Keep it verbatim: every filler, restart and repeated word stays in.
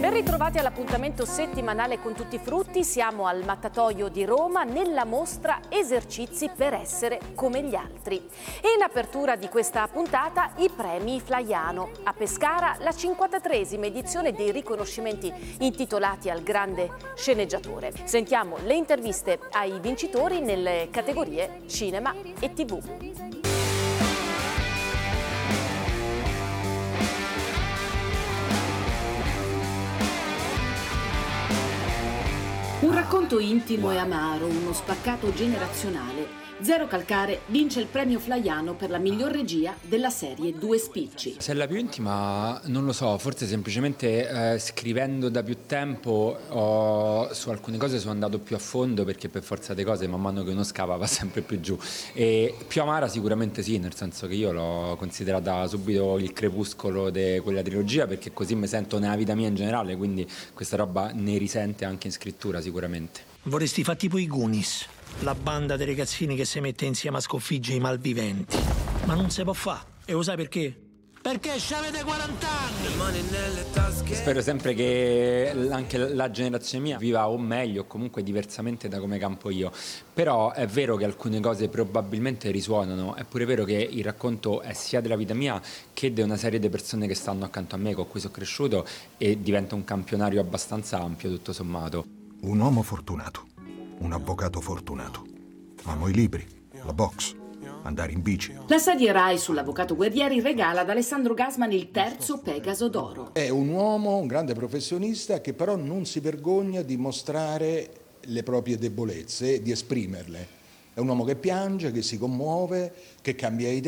Ben ritrovati all'appuntamento settimanale con Tutti i Frutti. Siamo al Mattatoio di Roma nella mostra Esercizi per essere come gli altri. E in apertura di questa puntata i premi Flaiano. A Pescara la cinquantatreesima edizione dei riconoscimenti intitolati al grande sceneggiatore. Sentiamo le interviste ai vincitori nelle categorie cinema e tivù. Un racconto intimo e amaro, uno spaccato generazionale. Zero Calcare vince il premio Flaiano per la miglior regia della serie Due Spicci. Se è la più intima non lo so, forse semplicemente eh, scrivendo da più tempo ho, su alcune cose sono andato più a fondo, perché per forza di cose man mano che uno scava va sempre più giù. E più amara sicuramente sì, nel senso che io l'ho considerata subito il crepuscolo di quella trilogia, perché così mi sento nella vita mia in generale, quindi questa roba ne risente anche in scrittura sicuramente. Vorresti fare tipo i Goonies, la banda dei ragazzini che si mette insieme a sconfiggere i malviventi. Ma non si può fare. E lo sai perché? Perché c'avete quaranta anni! Spero sempre che anche la generazione mia viva o meglio o comunque diversamente da come campo io. Però è vero che alcune cose probabilmente risuonano. È pure vero che il racconto è sia della vita mia che di una serie di persone che stanno accanto a me, con cui sono cresciuto, e diventa un campionario abbastanza ampio tutto sommato. Un uomo fortunato, un avvocato fortunato. Amo i libri, la box, andare in bici. La serie Rai sull'avvocato Guerrieri regala ad Alessandro Gasman il terzo Pegaso d'oro. È un uomo, un grande professionista, che però non si vergogna di mostrare le proprie debolezze e di esprimerle. È un uomo che piange, che si commuove, che cambia idea.